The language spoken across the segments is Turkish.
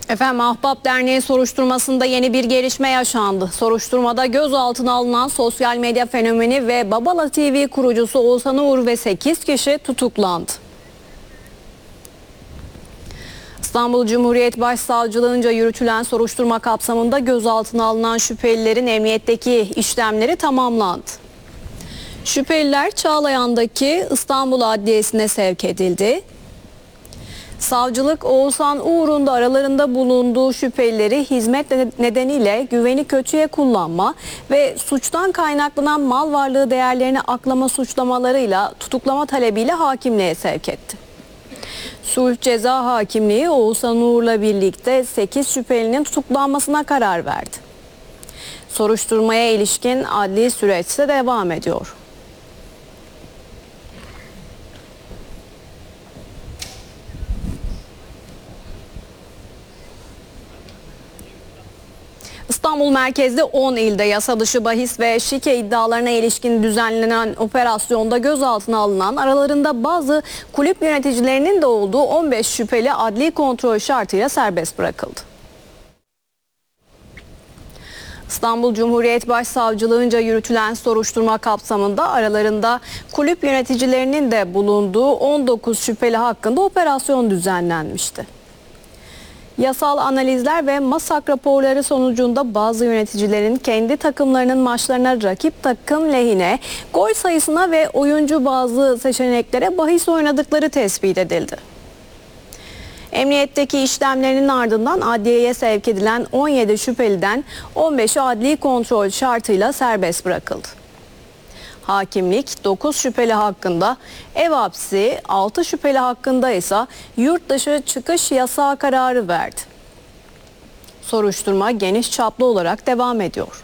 Efendim Ahbap Derneği soruşturmasında yeni bir gelişme yaşandı. Soruşturmada gözaltına alınan sosyal medya fenomeni ve Babala TV kurucusu Oğuzhan Uğur ve 8 kişi tutuklandı. İstanbul Cumhuriyet Başsavcılığınca yürütülen soruşturma kapsamında gözaltına alınan şüphelilerin emniyetteki işlemleri tamamlandı. Şüpheliler Çağlayan'daki İstanbul Adliyesi'ne sevk edildi. Savcılık Oğuzhan Uğur'un da aralarında bulunduğu şüphelileri hizmet nedeniyle güveni kötüye kullanma ve suçtan kaynaklanan mal varlığı değerlerini aklama suçlamalarıyla tutuklama talebiyle hakimliğe sevk etti. Sulh Ceza Hakimliği Oğuzhan Uğur'la birlikte 8 şüphelinin tutuklanmasına karar verdi. Soruşturmaya ilişkin adli süreç ise devam ediyor. İstanbul merkezli 10 ilde yasa dışı bahis ve şike iddialarına ilişkin düzenlenen operasyonda gözaltına alınan aralarında bazı kulüp yöneticilerinin de olduğu 15 şüpheli adli kontrol şartıyla serbest bırakıldı. İstanbul Cumhuriyet Başsavcılığınca yürütülen soruşturma kapsamında aralarında kulüp yöneticilerinin de bulunduğu 19 şüpheli hakkında operasyon düzenlenmişti. Yasal analizler ve masak raporları sonucunda bazı yöneticilerin kendi takımlarının maçlarına rakip takım lehine, gol sayısına ve oyuncu bazı seçeneklere bahis oynadıkları tespit edildi. Emniyetteki işlemlerinin ardından adliyeye sevk edilen 17 şüpheliden 15'i adli kontrol şartıyla serbest bırakıldı. Hakimlik 9 şüpheli hakkında ev hapsi, 6 şüpheli hakkında ise yurt dışı çıkış yasağı kararı verdi. Soruşturma geniş çaplı olarak devam ediyor.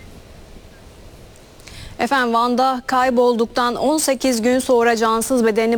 Efendim Van'da kaybolduktan 18 gün sonra cansız bedeni